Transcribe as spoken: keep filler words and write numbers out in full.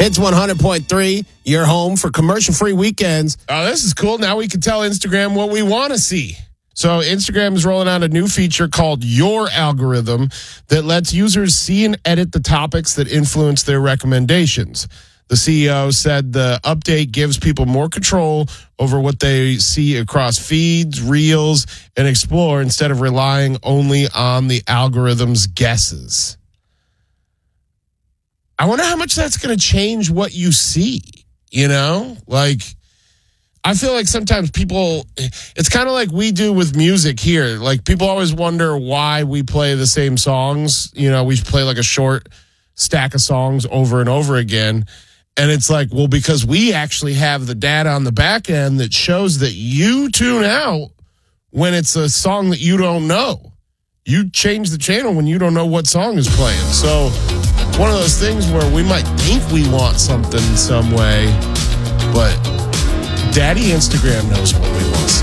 It's one hundred point three, your home for commercial-free weekends. Oh, this is cool. Now we can tell Instagram what we want to see. So Instagram is rolling out a new feature called Your Algorithm that lets users see and edit the topics that influence their recommendations. The C E O said the update gives people more control over what they see across feeds, reels, and explore instead of relying only on the algorithm's guesses. I wonder how much that's going to change what you see, you know? Like, I feel like sometimes people, it's kind of like we do with music here. Like, people always wonder why we play the same songs. You know, we play like a short stack of songs over and over again. And it's like, well, because we actually have the data on the back end that shows that you tune out when it's a song that you don't know. You change the channel when you don't know what song is playing. So one of those things where we might think we want something some way, but Daddy Instagram knows what we want.